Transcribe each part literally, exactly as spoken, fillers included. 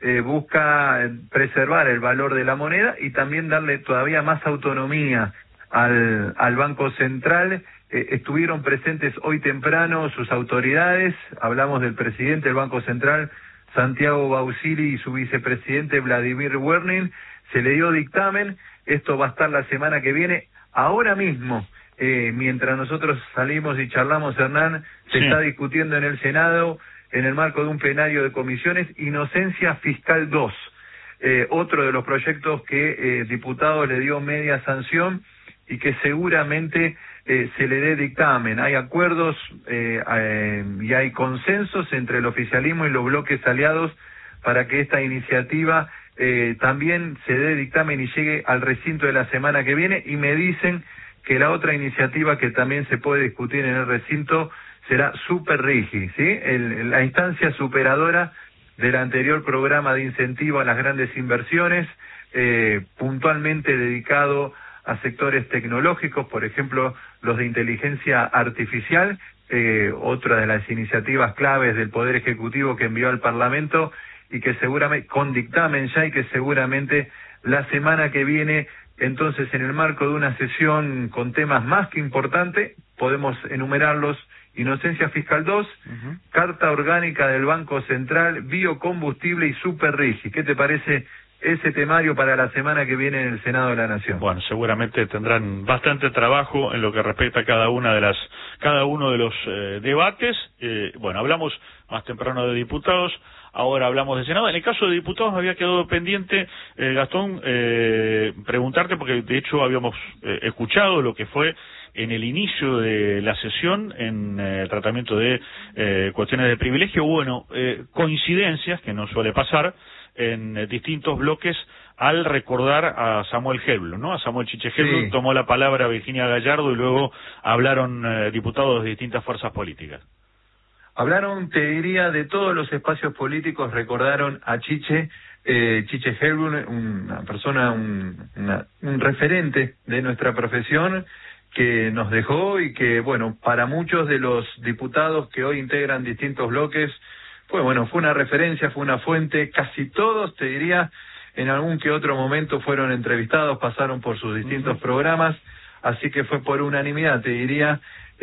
eh, busca preservar el valor de la moneda y también darle todavía más autonomía al, al Banco Central. Eh, estuvieron presentes hoy temprano sus autoridades, hablamos del presidente del Banco Central, Santiago Bausili, y su vicepresidente Vladimir Werning. Se le dio dictamen, esto va a estar la semana que viene. Ahora mismo, eh, mientras nosotros salimos y charlamos, Hernán, se sí. está discutiendo en el Senado, en el marco de un plenario de comisiones, Inocencia Fiscal dos, eh, otro de los proyectos que eh, diputado le dio media sanción y que seguramente eh, se le dé dictamen. Hay acuerdos eh, eh, y hay consensos entre el oficialismo y los bloques aliados para que esta iniciativa eh, también se dé dictamen y llegue al recinto de la semana que viene, y me dicen que la otra iniciativa que también se puede discutir en el recinto será Super Rigi, ¿sí? El, la instancia superadora del anterior programa de incentivo a las grandes inversiones, eh, puntualmente dedicado a sectores tecnológicos, por ejemplo, los de inteligencia artificial, eh, otra de las iniciativas claves del Poder Ejecutivo que envió al Parlamento y que seguramente, con dictamen ya, y que seguramente la semana que viene, entonces, en el marco de una sesión con temas más que importantes, podemos enumerarlos: Inocencia Fiscal dos, uh-huh. Carta Orgánica del Banco Central, Biocombustible y Super Rigi. ¿Qué te parece ese temario para la semana que viene en el Senado de la Nación? Bueno, seguramente tendrán bastante trabajo en lo que respecta a cada una de las, cada uno de los eh, debates. Eh, bueno, hablamos más temprano de diputados, ahora hablamos de Senado. En el caso de diputados me había quedado pendiente, eh, Gastón, eh, preguntarte, porque de hecho habíamos eh, escuchado lo que fue en el inicio de la sesión, en el eh, tratamiento de eh, cuestiones de privilegio. Bueno, eh, coincidencias, que no suele pasar, en eh, distintos bloques, al recordar a Samuel Helblum, ¿no? A Samuel Chiche Helblum, sí. Tomó la palabra Virginia Gallardo y luego hablaron eh, diputados de distintas fuerzas políticas. Hablaron, te diría, de todos los espacios políticos, recordaron a Chiche, eh, Chiche Helblum, una persona, un, una, un referente de nuestra profesión, que nos dejó y que, bueno, para muchos de los diputados que hoy integran distintos bloques, fue, bueno, fue una referencia, fue una fuente. Casi todos, te diría, en algún que otro momento fueron entrevistados, pasaron por sus distintos uh-huh. programas, así que fue por unanimidad, te diría,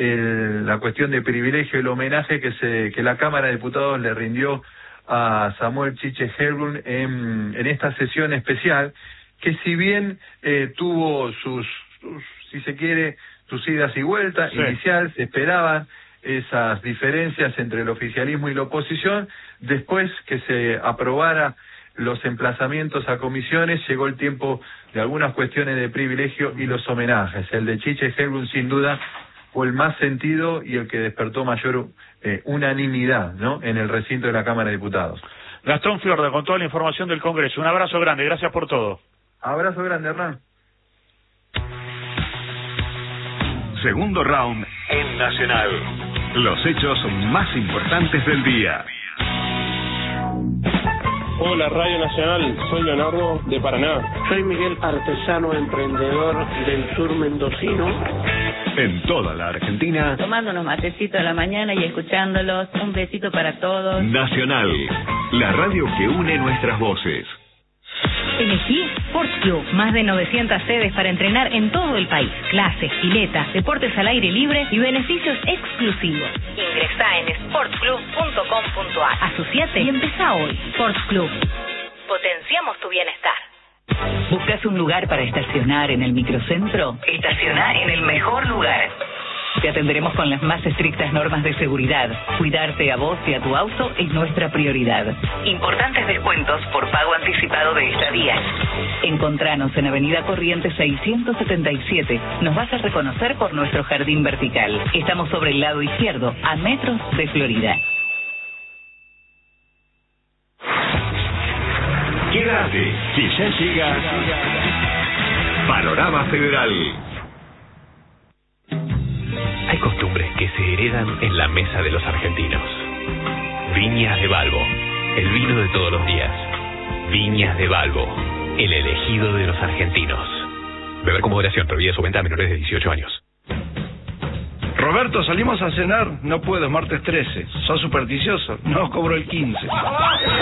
el, la cuestión de privilegio, el homenaje que se que la Cámara de Diputados le rindió a Samuel Chiche Helblum en, en esta sesión especial, que si bien eh, tuvo sus, sus, si se quiere, sus idas y vueltas, sí. inicial, se esperaban esas diferencias entre el oficialismo y la oposición. Después que se aprobara los emplazamientos a comisiones, llegó el tiempo de algunas cuestiones de privilegio y los homenajes. El de Chiche Helblum, sin duda, fue el más sentido y el que despertó mayor eh, unanimidad, ¿no?, en el recinto de la Cámara de Diputados. Gastón Fiorda, con toda la información del Congreso. Un abrazo grande, gracias por todo. Abrazo grande, Hernán. Segundo round en Nacional. Los hechos más importantes del día. Hola, Radio Nacional, soy Leonardo de Paraná. Soy Miguel, artesano emprendedor del sur mendocino. En toda la Argentina. Tomando unos matecitos a la mañana y escuchándolos. Un besito para todos. Nacional, la radio que une nuestras voces. Elegí Sports Club, más de novecientas sedes para entrenar en todo el país. Clases, piletas, deportes al aire libre y beneficios exclusivos. Ingresá en sports club punto com punto a r. Asociate y empezá hoy. Sports Club. Potenciamos tu bienestar. ¿Buscas un lugar para estacionar en el microcentro? Estacioná en el mejor lugar. Te atenderemos con las más estrictas normas de seguridad. Cuidarte a vos y a tu auto es nuestra prioridad. Importantes descuentos por pago anticipado de estadías. Encontranos en Avenida Corrientes seiscientos setenta y siete. Nos vas a reconocer por nuestro jardín vertical. Estamos sobre el lado izquierdo, a metros de Florida. Quédate, que ya llega Panorama Federal. Hay costumbres que se heredan en la mesa de los argentinos. Viñas de Balbo, el vino de todos los días. Viñas de Balbo, el elegido de los argentinos. Beber con moderación, prohibida su venta a menores de dieciocho años. Roberto, salimos a cenar. No puedo, es martes trece. ¿Sos supersticioso? No, cobro el quince.